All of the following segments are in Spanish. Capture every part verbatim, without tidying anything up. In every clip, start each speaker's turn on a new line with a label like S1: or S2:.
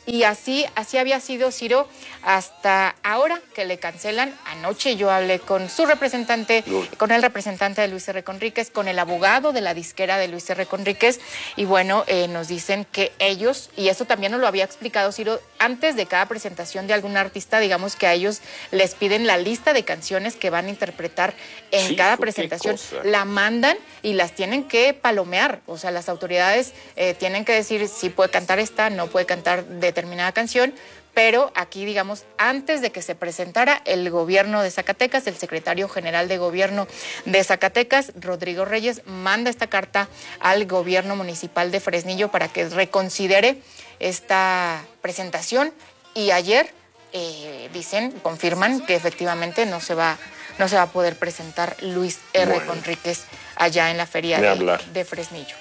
S1: Y así, así había sido, Ciro, hasta ahora que le cancelan. Anoche yo hablé con su representante, con el representante de Luis R. Conríquez, con el abogado de la disquera de Luis R. Conríquez, y bueno, eh, nos dicen que ellos, y eso también nos lo había explicado Ciro, antes de cada presentación de algún artista, digamos que a ellos les piden la lista de canciones que van a interpretar en sí, cada presentación, la mandan y las tienen que palomear, o sea, las autoridades eh, tienen que decir si puede cantar esta, no puede cantar determinada canción, pero aquí, digamos, antes de que se presentara el gobierno de Zacatecas, el secretario general de gobierno de Zacatecas, Rodrigo Reyes, manda esta carta al gobierno municipal de Fresnillo para que reconsidere esta presentación, y ayer eh, dicen, confirman que efectivamente no se va, no se va a poder presentar Luis R. Bueno. Conríquez allá en la feria de, de Fresnillo.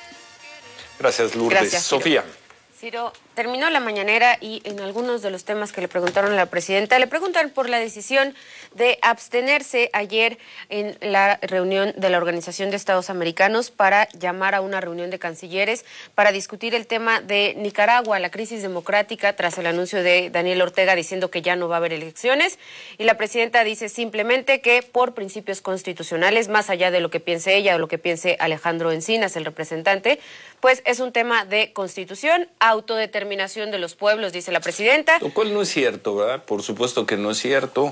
S2: Gracias, Lourdes.
S1: Gracias,
S2: Sofía.
S3: Ciro, terminó la mañanera y en algunos de los temas que le preguntaron a la presidenta, le preguntan por la decisión de abstenerse ayer en la reunión de la Organización de Estados Americanos para llamar a una reunión de cancilleres para discutir el tema de Nicaragua, la crisis democrática, tras el anuncio de Daniel Ortega diciendo que ya no va a haber elecciones. Y la presidenta dice simplemente que por principios constitucionales, más allá de lo que piense ella o lo que piense Alejandro Encinas, el representante, pues es un tema de constitución, autodeterminación de los pueblos, dice la presidenta.
S2: Lo cual no es cierto, ¿verdad? Por supuesto que no es cierto.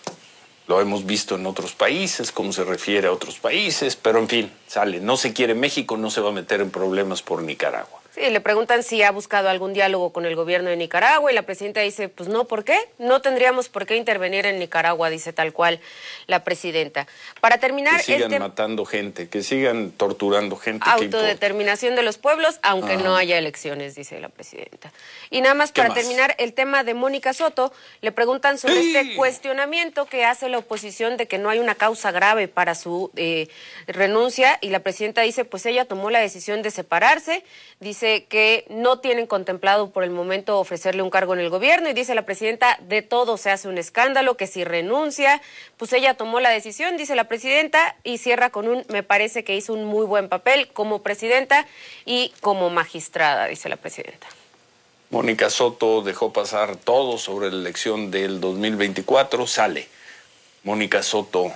S2: Lo hemos visto en otros países, cómo se refiere a otros países, pero en fin, sale. No se quiere México, no se va a meter en problemas por Nicaragua.
S3: Sí, le preguntan si ha buscado algún diálogo con el gobierno de Nicaragua y la presidenta dice, pues no, ¿por qué? No tendríamos por qué intervenir en Nicaragua, dice tal cual la presidenta. Para terminar...
S2: Que sigan este... matando gente, que sigan torturando gente.
S3: Autodeterminación de los pueblos, aunque ah. no haya elecciones, dice la presidenta. Y nada más para más? terminar el tema de Mónica Soto, le preguntan sobre sí. este cuestionamiento que hace la oposición de que no hay una causa grave para su eh, renuncia, y la presidenta dice, pues ella tomó la decisión de separarse, dice que no tienen contemplado por el momento ofrecerle un cargo en el gobierno, y dice la presidenta, de todo se hace un escándalo, que si renuncia, pues ella tomó la decisión, dice la presidenta, y cierra con un, me parece que hizo un muy buen papel como presidenta y como magistrada, dice la presidenta.
S2: Mónica Soto dejó pasar todo sobre la elección del dos mil veinticuatro, sale. Mónica Soto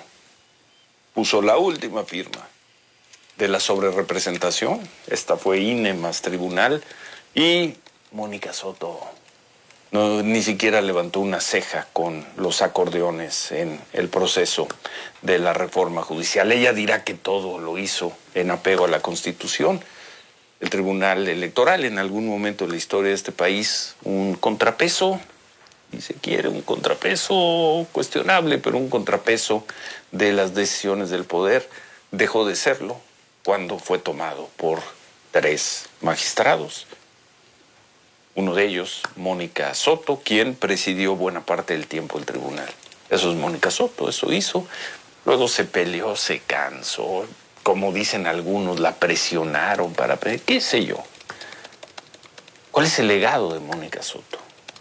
S2: puso la última firma de la sobrerepresentación, esta fue I N E más tribunal, y Mónica Soto no, ni siquiera levantó una ceja con los acordeones en el proceso de la reforma judicial. Ella dirá que todo lo hizo en apego a la Constitución. El Tribunal Electoral, en algún momento de la historia de este país, un contrapeso, y se quiere un contrapeso cuestionable, pero un contrapeso de las decisiones del poder, dejó de serlo cuando fue tomado por tres magistrados. Uno de ellos, Mónica Soto, quien presidió buena parte del tiempo el tribunal. Eso es Mónica Soto, eso hizo. Luego se peleó, se cansó, como dicen algunos, la presionaron para... ¿Qué sé yo? ¿Cuál es el legado de Mónica Soto?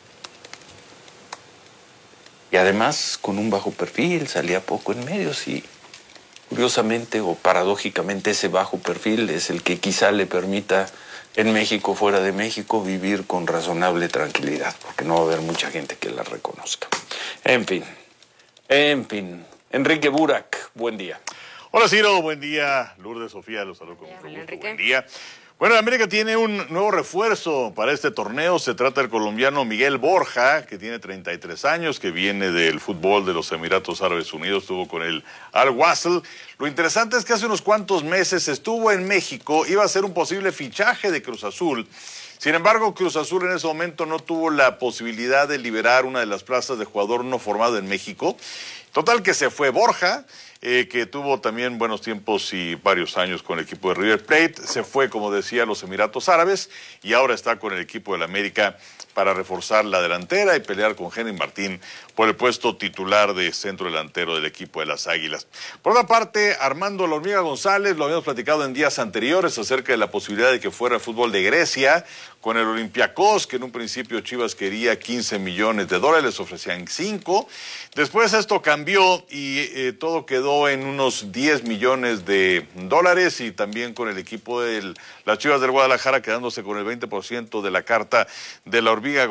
S2: Y además, con un bajo perfil, salía poco en medios y... Curiosamente o paradójicamente, ese bajo perfil es el que quizá le permita en México, fuera de México, vivir con razonable tranquilidad, porque no va a haber mucha gente que la reconozca. En fin, en fin. Enrique Burak, buen día.
S4: Hola, Ciro, buen día. Lourdes, Sofía, los saludo con mucho gusto. Buen día. Bueno, América tiene un nuevo refuerzo para este torneo. Se trata del colombiano Miguel Borja, que tiene treinta y tres años, que viene del fútbol de los Emiratos Árabes Unidos, estuvo con el Al-Wasl. Lo interesante es que hace unos cuantos meses estuvo en México, iba a ser un posible fichaje de Cruz Azul. Sin embargo, Cruz Azul en ese momento no tuvo la posibilidad de liberar una de las plazas de jugador no formado en México. Total que se fue Borja, eh, que tuvo también buenos tiempos y varios años con el equipo de River Plate. Se fue, como decía, a los Emiratos Árabes y ahora está con el equipo del América para reforzar la delantera y pelear con Henry Martín por el puesto titular de centro delantero del equipo de las Águilas. Por otra parte, Armando La Hormiga González, lo habíamos platicado en días anteriores acerca de la posibilidad de que fuera el fútbol de Grecia con el Olympiacos, que en un principio Chivas quería quince millones de dólares, les ofrecían cinco. Después esto cambió y eh, todo quedó en unos diez millones de dólares y también con el equipo de las Chivas del Guadalajara quedándose con el veinte por ciento de la carta de La Hormiga